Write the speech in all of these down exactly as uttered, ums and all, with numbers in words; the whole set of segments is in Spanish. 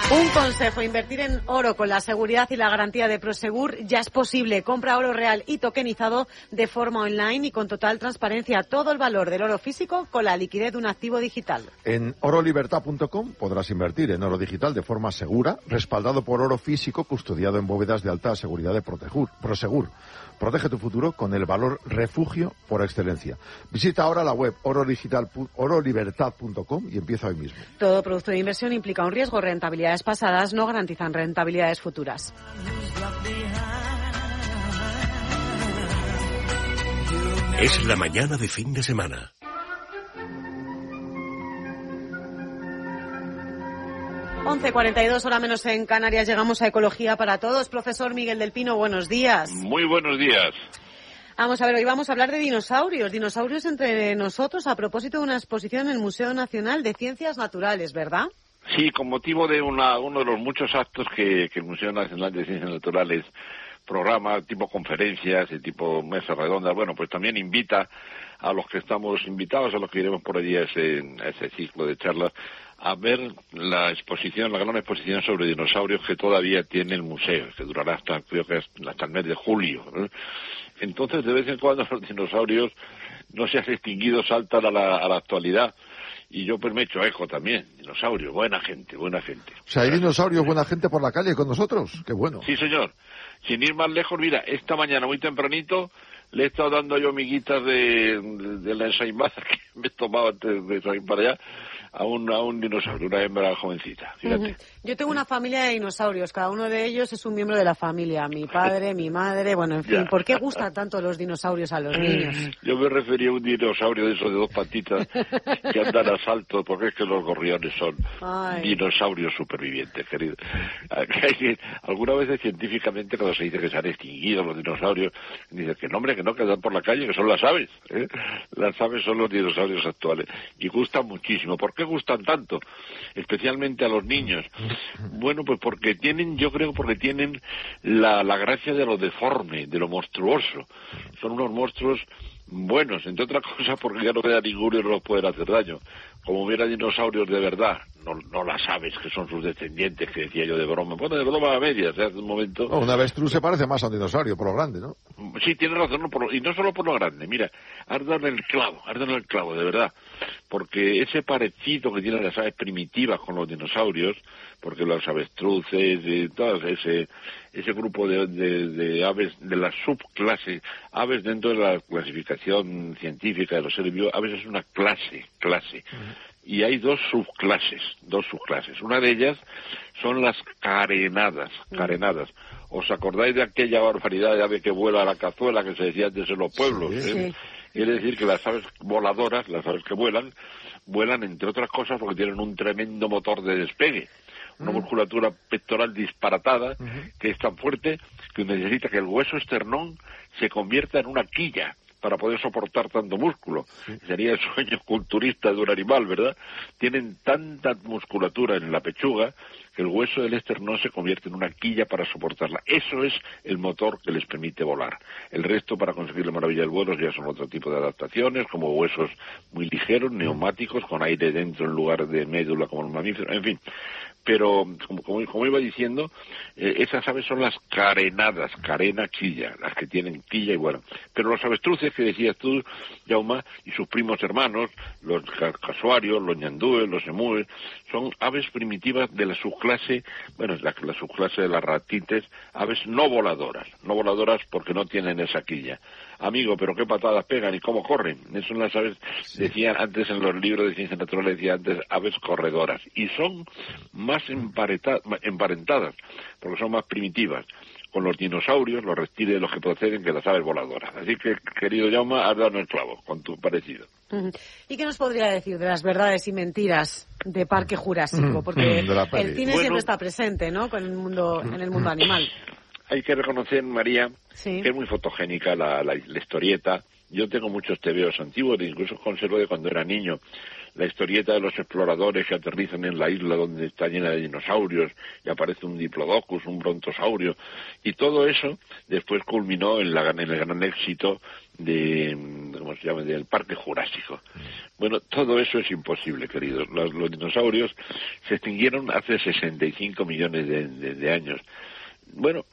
Un consejo, invertir en oro con la seguridad y la garantía de Prosegur ya es posible. Compra oro real y tokenizado de forma online y con total transparencia. Todo el valor del oro físico con la liquidez de un activo digital. En oro libertad punto com podrás invertir en oro digital de forma segura, respaldado por oro físico custodiado en bóvedas de alta seguridad de Prosegur. Protege tu futuro con el valor refugio por excelencia. Visita ahora la web oro libertad punto com y empieza hoy mismo. Todo producto de inversión implica un riesgo. Rentabilidades pasadas no garantizan rentabilidades futuras. Es la mañana de fin de semana. once cuarenta y dos, hora menos en Canarias, llegamos a Ecología para Todos. Profesor Miguel del Pino, buenos días. Muy buenos días. Vamos a ver, hoy vamos a hablar de dinosaurios, dinosaurios entre nosotros a propósito de una exposición en el Museo Nacional de Ciencias Naturales, ¿verdad? Sí, con motivo de una, uno de los muchos actos que, que el Museo Nacional de Ciencias Naturales programa, tipo conferencias y tipo mesas redondas, bueno, pues también invita a los que estamos invitados, a los que iremos por allí a ese, a ese ciclo de charlas, a ver la exposición, la gran exposición sobre dinosaurios que todavía tiene el museo, que durará hasta, creo que hasta el mes de julio, ¿no? Entonces, de vez en cuando los dinosaurios no se han extinguido, saltan a la, a la actualidad. Y yo pues me he hecho eco también. Dinosaurios, buena gente, buena gente. O sea, hay dinosaurios, buena gente por la calle con nosotros. Qué bueno. Sí, señor. Sin ir más lejos, mira, esta mañana muy tempranito le he estado dando yo miguitas de, de, de la ensaimada que me he tomado antes de salir para allá a un, a un dinosaurio, una hembra jovencita, fíjate. Uh-huh. Yo tengo una familia de dinosaurios, cada uno de ellos es un miembro de la familia, mi padre, mi madre, bueno, en fin. Ya. ¿Por qué gustan tanto los dinosaurios a los niños? Yo me refería a un dinosaurio de esos de dos patitas que andan a salto, porque es que los gorriones son Ay. dinosaurios supervivientes, querido. Alguna vez científicamente cuando se dice que se han extinguido los dinosaurios, dicen que no, hombre, que no quedan por la calle, que son las aves, ¿eh? Las aves son los dinosaurios actuales y gustan muchísimo. ¿Por qué gustan tanto? Especialmente a los niños. Bueno, pues porque tienen, yo creo, porque tienen la, la gracia de lo deforme, de lo monstruoso. Son unos monstruos buenos, entre otras cosas porque ya no queda ninguno y no los pueden hacer daño. Como hubiera dinosaurios de verdad, no, no las aves que son sus descendientes, que decía yo de broma. Bueno, de broma a medias, ¿eh? Hace un momento. No, una avestruz se parece más a un dinosaurio, por lo grande, ¿no? Sí, tienes razón, no, por lo, y no solo por lo grande. Mira, has dado en el clavo, has dado en el clavo, de verdad. Porque ese parecido que tienen las aves primitivas con los dinosaurios, porque los avestruces y todo ese ese grupo de, de, de aves, de la subclase, aves dentro de la clasificación científica de los seres vivos, aves es una clase, clase. Uh-huh. Y hay dos subclases, dos subclases. Una de ellas son las carenadas, carenadas. ¿Os acordáis de aquella barbaridad de ave que vuela a la cazuela que se decía antes en los pueblos? Sí, ¿eh? Sí. Quiere decir que las aves voladoras, las aves que vuelan, vuelan entre otras cosas porque tienen un tremendo motor de despegue. Una uh-huh. musculatura pectoral disparatada, uh-huh. que es tan fuerte que necesita que el hueso esternón se convierta en una quilla para poder soportar tanto músculo. Sí. Sería el sueño culturista de un animal, ¿verdad? Tienen tanta musculatura en la pechuga que el hueso del esternón se convierte en una quilla para soportarla. Eso es el motor que les permite volar. El resto, para conseguir la maravilla del vuelo, ya son otro tipo de adaptaciones, como huesos muy ligeros, neumáticos, con aire dentro en lugar de médula como los mamíferos, en fin. Pero, como, como, como iba diciendo, eh, esas aves son las carenadas, carena, quilla, las que tienen quilla y bueno. Pero los avestruces que decías tú, Jaume, y sus primos hermanos, los casuarios, los ñandúes, los emúes, son aves primitivas de la subclase, bueno, la, la subclase de las ratites, aves no voladoras, no voladoras porque no tienen esa quilla. Amigo, pero qué patadas pegan y cómo corren. Eso son las aves, sí. Decían antes en los libros de ciencias naturales, decían antes aves corredoras. Y son más emparentadas, porque son más primitivas, con los dinosaurios, los reptiles de los que proceden, que las aves voladoras. Así que, querido Jaume, has dado en el clavo, con tu parecido. ¿Y qué nos podría decir de las verdades y mentiras de Parque Jurásico? Porque el cine bueno, siempre está presente, ¿no?, con el mundo, en el mundo animal. Hay que reconocer, María, sí. que es muy fotogénica la, la, la historieta. Yo tengo muchos tebeos antiguos, incluso conservo de cuando era niño. La historieta de los exploradores que aterrizan en la isla donde está llena de dinosaurios y aparece un diplodocus, un brontosaurio. Y todo eso después culminó en, la, en el gran éxito de, como se llama, del Parque Jurásico. Bueno, todo eso es imposible, queridos. Los, los dinosaurios se extinguieron hace sesenta y cinco millones de, de, de años. Bueno,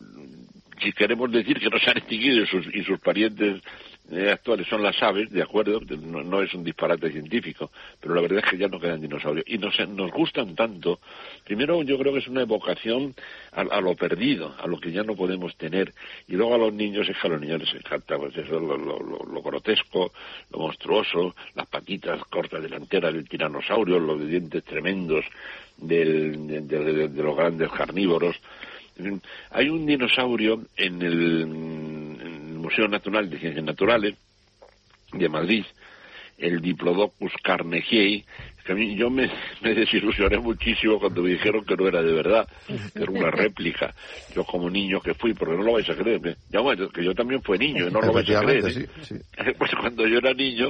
si queremos decir que no se han extinguido y sus, y sus parientes eh, actuales son las aves, de acuerdo, no, no es un disparate científico, pero la verdad es que ya no quedan dinosaurios. Y nos, nos gustan tanto. Primero, yo creo que es una evocación a, a lo perdido, a lo que ya no podemos tener. Y luego a los niños, es que a los niños les encanta, pues eso, lo, lo, lo, lo grotesco, lo monstruoso, las patitas cortas delanteras del tiranosaurio, los dientes tremendos del, de, de, de, de los grandes carnívoros. Hay un dinosaurio en el, en el Museo Nacional de Ciencias Naturales de Madrid, el Diplodocus carnegiei, que a mí yo me, me desilusioné muchísimo cuando me dijeron que no era de verdad, que era una réplica. Yo como niño que fui, porque no lo vais a creer, me, ya, bueno, que yo también fui niño, no lo vais a creer. Sí, sí. Pues cuando yo era niño,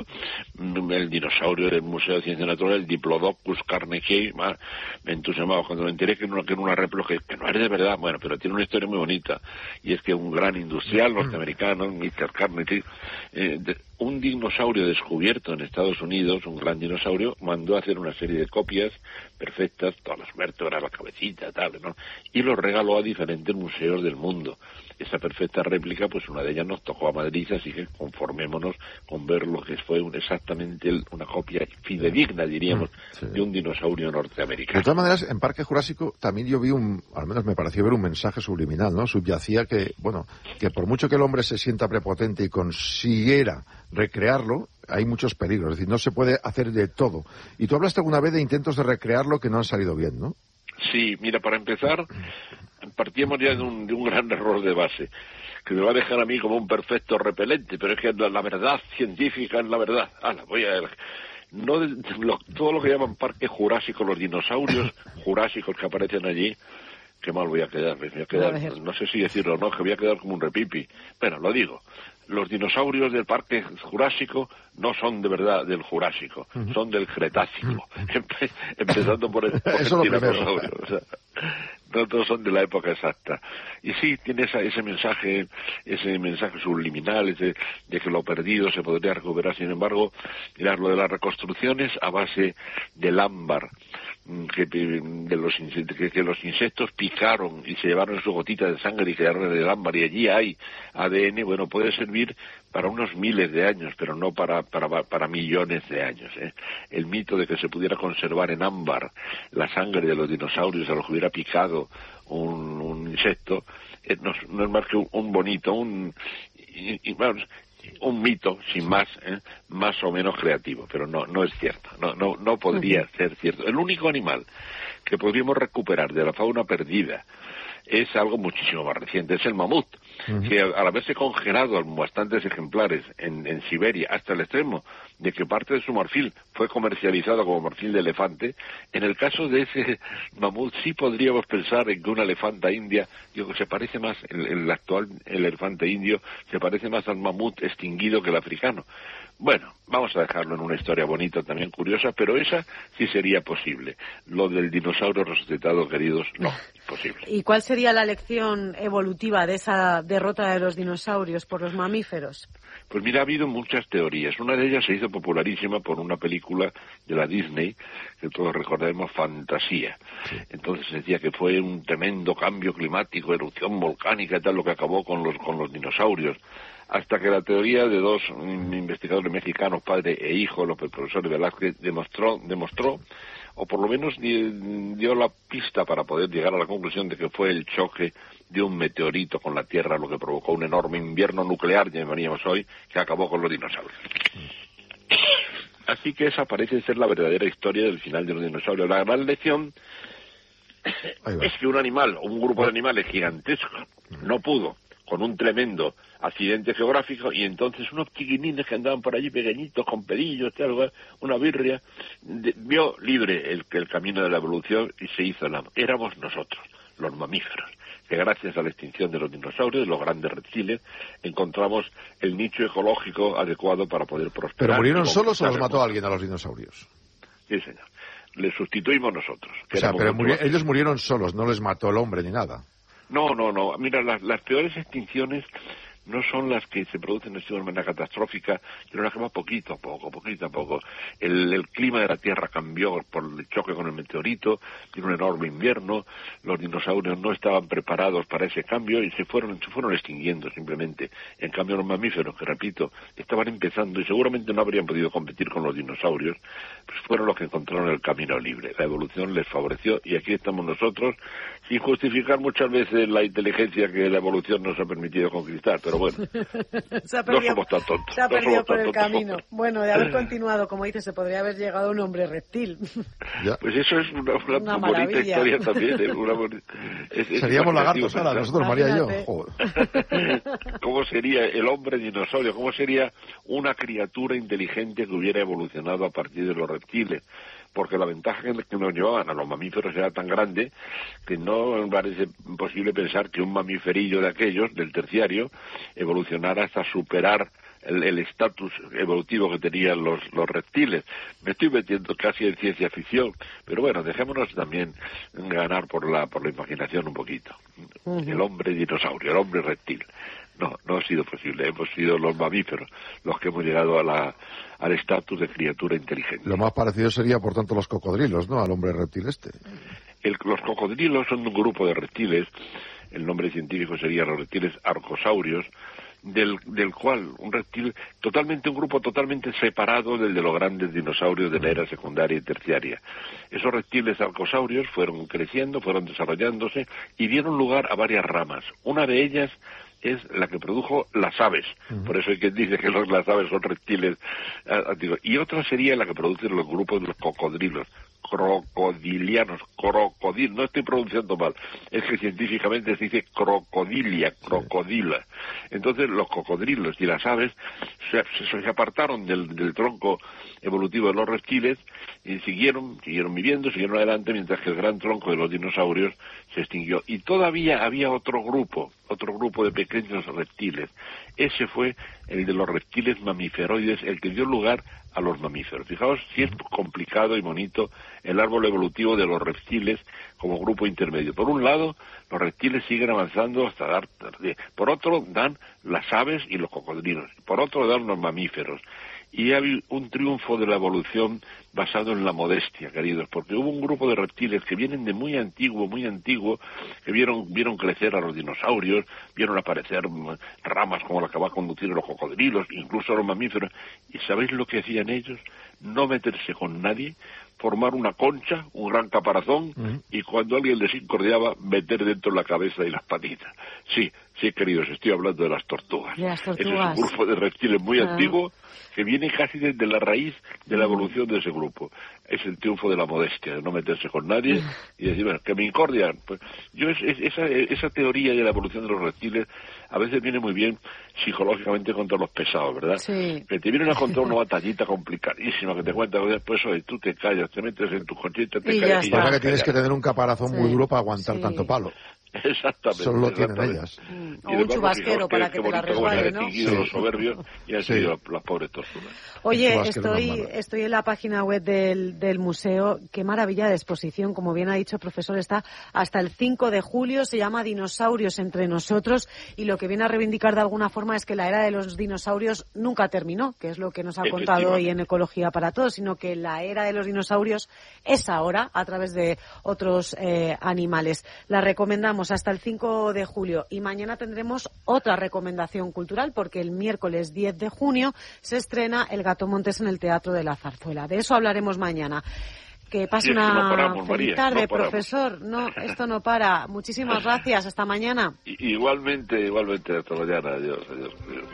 el dinosaurio del Museo de Ciencias Naturales, el Diplodocus carnegiei, me entusiasmaba cuando me enteré que, no, que era una réplica, que, que no es de verdad, bueno, pero tiene una historia muy bonita, y es que un gran industrial norteamericano, mister Carnegie, eh, de, un dinosaurio descubierto en Estados Unidos, un gran dinosaurio, mandó a hacer una serie de copias perfectas, todas las vértebras, la cabecita, tal, ¿no? Y los regaló a diferentes museos del mundo. Esa perfecta réplica, pues una de ellas nos tocó a Madrid, así que conformémonos con ver lo que fue un, exactamente una copia fidedigna, diríamos, sí, de un dinosaurio norteamericano. De todas maneras, en Parque Jurásico también yo vi un, al menos me pareció ver un mensaje subliminal, ¿no? Subyacía que, bueno, que por mucho que el hombre se sienta prepotente y consiguiera recrearlo, hay muchos peligros, es decir, no se puede hacer de todo. Y tú hablaste alguna vez de intentos de recrearlo que no han salido bien, ¿no? Sí, mira, para empezar, partíamos ya de un, de un gran error de base, que me va a dejar a mí como un perfecto repelente, pero es que la, la verdad científica es la verdad. Ah, la voy a... No, lo, todo lo que llaman Parque Jurásico, los dinosaurios jurásicos que aparecen allí, qué mal voy a quedar, me voy a quedar, no sé si decirlo o no, que voy a quedar como un repipi. Bueno, lo digo. Los dinosaurios del Parque Jurásico no son de verdad del Jurásico, uh-huh. son del Cretácico, uh-huh. Empe- empezando por el, por el dinosaurio. O sea, no todos son de la época exacta. Y sí, tiene esa, ese mensaje, ese mensaje subliminal, ese, de que lo perdido se podría recuperar. Sin embargo, mirad, lo de las reconstrucciones a base del ámbar, que, de los, que, que los insectos picaron y se llevaron su gotita de sangre y quedaron en el ámbar, y allí hay A D N, bueno, puede servir para unos miles de años, pero no para, para, para millones de años, ¿eh? El mito de que se pudiera conservar en ámbar la sangre de los dinosaurios a los que hubiera picado un, un insecto, eh, no, no es más que un, un bonito, un, y, y, bueno, un mito, sin más, ¿eh? Más o menos creativo, pero no, no es cierto, no, no, no podría uh-huh. ser cierto. El único animal que podríamos recuperar de la fauna perdida es algo muchísimo más reciente, es el mamut, uh-huh. que al haberse congelado bastantes ejemplares en, en Siberia hasta el extremo de que parte de su marfil fue comercializado como marfil de elefante, en el caso de ese mamut sí podríamos pensar en que una elefanta india, digo, se parece más, el, el actual el elefante indio se parece más al mamut extinguido que el africano. Bueno, vamos a dejarlo en una historia bonita, también curiosa, pero esa sí sería posible. Lo del dinosaurio resucitado, queridos, no, imposible. ¿Y cuál sería la lección evolutiva de esa derrota de los dinosaurios por los mamíferos? Pues mira, ha habido muchas teorías. Una de ellas se hizo popularísima por una película de la Disney, que todos recordaremos, Fantasía. Sí. Entonces decía que fue un tremendo cambio climático, erupción volcánica y tal, lo que acabó con los, con los dinosaurios. Hasta que la teoría de dos investigadores mexicanos, padre e hijo, los profesores Velázquez, demostró, demostró, o por lo menos dio la pista para poder llegar a la conclusión de que fue el choque de un meteorito con la Tierra lo que provocó un enorme invierno nuclear, llamaríamos hoy, que acabó con los dinosaurios. Así que esa parece ser la verdadera historia del final de los dinosaurios. La gran lección es que un animal, o un grupo de animales gigantescos, no pudo con un tremendo accidente geográfico, y entonces unos chiquinines que andaban por allí pequeñitos, con pedillos, tal, una birria, de, vio libre el, el camino de la evolución y se hizo la... Éramos nosotros, los mamíferos, que gracias a la extinción de los dinosaurios, de los grandes reptiles, encontramos el nicho ecológico adecuado para poder prosperar. ¿Pero murieron solos o los mató alguien a los dinosaurios? Sí, señor. Les sustituimos nosotros. O sea, pero muri- ellos murieron solos, no les mató el hombre ni nada. No, no, no. Mira, las, las peores extinciones no son las que se producen de una manera catastrófica, sino las que va poquito a poco, poquito a poco. El, el clima de la Tierra cambió por el choque con el meteorito, tiene un enorme invierno, los dinosaurios no estaban preparados para ese cambio y se fueron, se fueron extinguiendo simplemente. En cambio los mamíferos, que repito, estaban empezando y seguramente no habrían podido competir con los dinosaurios, pues fueron los que encontraron el camino libre. La evolución les favoreció y aquí estamos nosotros, sin justificar muchas veces la inteligencia que la evolución nos ha permitido conquistar, pero bueno, se ha perdido, no somos tan tontos. Se ha perdido no por el tontos. camino. Bueno, de haber continuado, como dice, se podría haber llegado a un hombre reptil. Ya. Pues eso es una, una, una bonita historia también. ¿eh? Una bonita, es, es Seríamos lagartos ahora, nosotros, María y yo. Joder. ¿Cómo sería el hombre dinosaurio? ¿Cómo sería una criatura inteligente que hubiera evolucionado a partir de los reptiles? Porque la ventaja que nos llevaban a los mamíferos era tan grande que no me parece posible pensar que un mamiferillo de aquellos, del terciario, evolucionara hasta superar el estatus evolutivo que tenían los, los reptiles. Me estoy metiendo casi en ciencia ficción, pero bueno, dejémonos también ganar por la, por la imaginación un poquito. Uh-huh. El hombre dinosaurio, el hombre reptil. No, no ha sido posible. Hemos sido los mamíferos los que hemos llegado a la, al estatus de criatura inteligente. Lo más parecido sería, por tanto, los cocodrilos, ¿no? Al hombre reptil este. El, los cocodrilos son un grupo de reptiles. El nombre científico sería los reptiles arcosaurios, del, del cual un reptil totalmente, un grupo totalmente separado del de los grandes dinosaurios de la era secundaria y terciaria. Esos reptiles arcosaurios fueron creciendo, fueron desarrollándose y dieron lugar a varias ramas. Una de ellas es la que produjo las aves, uh-huh. Por eso hay quien dice que los, las aves son reptiles antiguos. Y otra sería la que producen los grupos de los cocodrilos, crocodilianos, crocodil, no estoy pronunciando mal, es que científicamente se dice crocodilia, crocodila. Entonces los cocodrilos y las aves se, se, se apartaron del, del tronco evolutivo de los reptiles y siguieron, siguieron viviendo, siguieron adelante, mientras que el gran tronco de los dinosaurios se extinguió. Y todavía había otro grupo, otro grupo de pequeños reptiles. Ese fue el de los reptiles mamiferoides, el que dio lugar a los mamíferos. Fijaos si es complicado y bonito el árbol evolutivo de los reptiles como grupo intermedio. Por un lado, los reptiles siguen avanzando hasta dar... Por otro, dan las aves y los cocodrilos. Por otro, dan los mamíferos. Y hay un triunfo de la evolución basado en la modestia, queridos, porque hubo un grupo de reptiles que vienen de muy antiguo, muy antiguo, que vieron vieron crecer a los dinosaurios, vieron aparecer ramas como la que va a conducir a los cocodrilos, incluso a los mamíferos. ¿Y sabéis lo que hacían ellos? No meterse con nadie, formar una concha, un gran caparazón, uh-huh. Y cuando alguien les incordiaba, meter dentro la cabeza y las patitas. Sí, sí, queridos, estoy hablando de las tortugas. De las tortugas. Ese es un grupo de reptiles muy uh-huh. antiguo que viene casi desde la raíz de la evolución de ese grupo. Es el triunfo de la modestia, de no meterse con nadie y decir, bueno, que me incordian. Pues yo es, es, esa, esa teoría de la evolución de los reptiles a veces viene muy bien psicológicamente contra los pesados, ¿verdad? Sí. Que te vienen a contar una batallita complicadísima que te cuentan después, oye, tú te callas, te metes en tu conchita, te y callas. Y ya que tienes que tener un caparazón sí. muy duro para aguantar sí. tanto palo. Exactamente. Solo lo exactamente. tienen ellas. Mm. O un chubasquero para que, que te la resbale, ¿no? Sí. Los soberbios y han sí. sido las pobres tortugas. Oye, estoy, estoy en la página web del, del museo. Qué maravilla de exposición. Como bien ha dicho el profesor, está hasta el cinco de julio. Se llama Dinosaurios entre nosotros. Y lo que viene a reivindicar de alguna forma es que la era de los dinosaurios nunca terminó, que es lo que nos ha contado hoy en Ecología para Todos, sino que la era de los dinosaurios es ahora a través de otros eh, animales. La recomendamos hasta el cinco de julio. Y mañana tendremos otra recomendación cultural, porque el miércoles diez de junio se estrena El Gato Montés en el Teatro de la Zarzuela. De eso hablaremos mañana. Que pase sí, una no paramos, feliz María, tarde, no profesor. No, esto no para. Muchísimas gracias. Hasta mañana. Igualmente, igualmente. Hasta mañana. Adiós, adiós, adiós.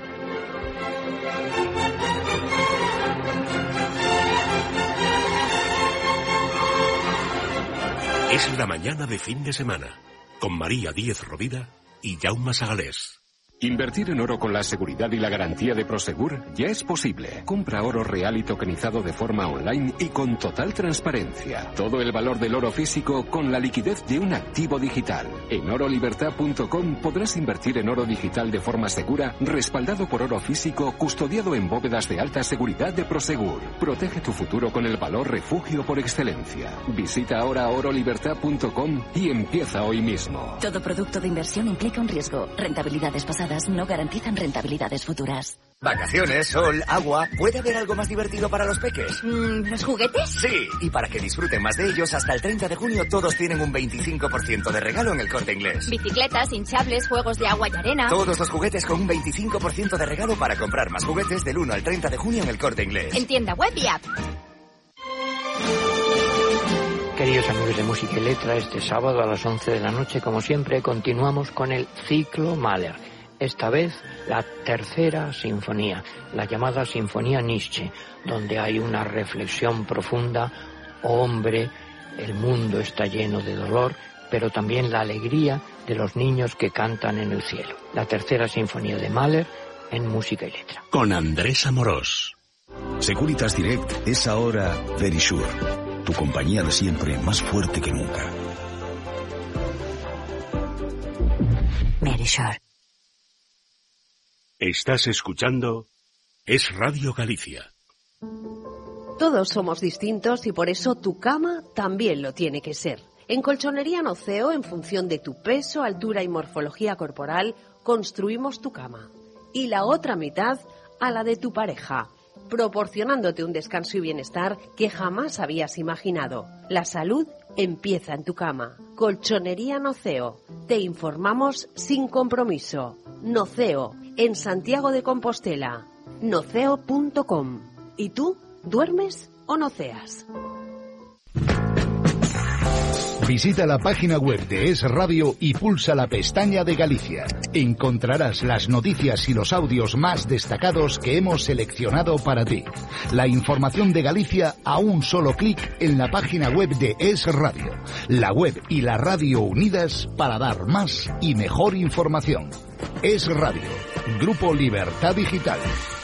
Es la mañana de fin de semana, con María Díez Rovira y Jaume Sagalés. Invertir en oro con la seguridad y la garantía de Prosegur ya es posible. Compra oro real y tokenizado de forma online y con total transparencia. Todo el valor del oro físico con la liquidez de un activo digital. En oro libertad punto com podrás invertir en oro digital de forma segura, respaldado por oro físico, custodiado en bóvedas de alta seguridad de Prosegur. Protege tu futuro con el valor refugio por excelencia. Visita ahora oro libertad punto com y empieza hoy mismo. Todo producto de inversión implica un riesgo. Rentabilidades pasadas pasadas no garantizan rentabilidades futuras. Vacaciones, sol, agua... ¿Puede haber algo más divertido para los peques? Mm, ¿Los juguetes? Sí, y para que disfruten más de ellos, hasta el treinta de junio todos tienen un veinticinco por ciento de regalo en El Corte Inglés. Bicicletas, hinchables, juegos de agua y arena... Todos los juguetes con un veinticinco por ciento de regalo para comprar más juguetes del uno al treinta de junio en El Corte Inglés. En tienda web y app. Queridos amigos de Música y Letra, este sábado a las once de la noche, como siempre, continuamos con el ciclo Mahler. Esta vez la tercera sinfonía, la llamada Sinfonía Nietzsche, donde hay una reflexión profunda. Oh, hombre, el mundo está lleno de dolor, pero también la alegría de los niños que cantan en el cielo. La tercera sinfonía de Mahler en Música y Letra. Con Andrés Amorós. Securitas Direct es ahora Verisure, tu compañía de siempre más fuerte que nunca. Verisure. Estás escuchando Es Radio Galicia. Todos somos distintos y por eso tu cama también lo tiene que ser. En Colchonería Noceo, en función de tu peso, altura y morfología corporal, construimos tu cama. Y la otra mitad a la de tu pareja, proporcionándote un descanso y bienestar que jamás habías imaginado. La salud empieza en tu cama. Colchonería Noceo. Te informamos sin compromiso. Noceo, en Santiago de Compostela. noceo punto com. ¿Y tú? ¿Duermes o noceas? Visita la página web de Es Radio y pulsa la pestaña de Galicia. Encontrarás las noticias y los audios más destacados que hemos seleccionado para ti. La información de Galicia a un solo clic en la página web de Es Radio. La web y la radio unidas para dar más y mejor información. Es Radio, Grupo Libertad Digital.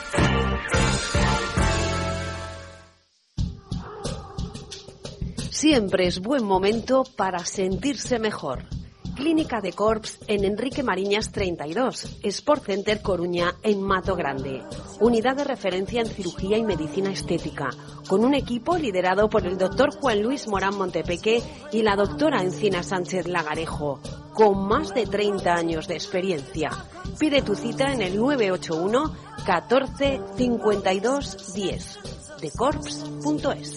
Siempre es buen momento para sentirse mejor. Clínica de Corps en Enrique Mariñas treinta y dos, Sport Center Coruña en Mato Grande. Unidad de referencia en cirugía y medicina estética, con un equipo liderado por el doctor Juan Luis Morán Montepeque y la doctora Encina Sánchez Lagarejo, con más de treinta años de experiencia. Pide tu cita en el nueve ocho uno catorce cincuenta y dos diez, de corps punto es.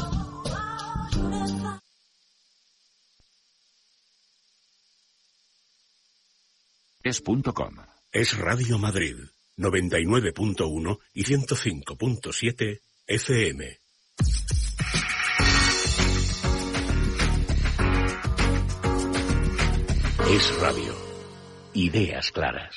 Es punto com. Es Radio Madrid, noventa y nueve punto uno y ciento cinco punto siete F M. Es Radio. Ideas claras.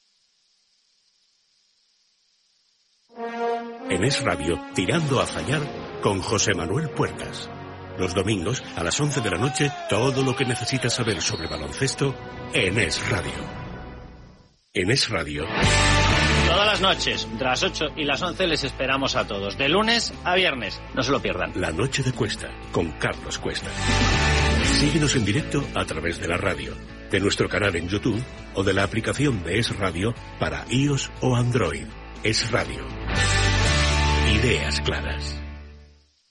En Es Radio, Tirando a Fallar, con José Manuel Puertas. Los domingos, a las once de la noche, todo lo que necesitas saber sobre baloncesto en Es Radio. En Es Radio. Todas las noches, entre las ocho y las once, les esperamos a todos. De lunes a viernes. No se lo pierdan. La Noche de Cuesta, con Carlos Cuesta. Síguenos en directo a través de la radio, de nuestro canal en YouTube o de la aplicación de Es Radio para iOS o Android. Es Radio. Ideas claras.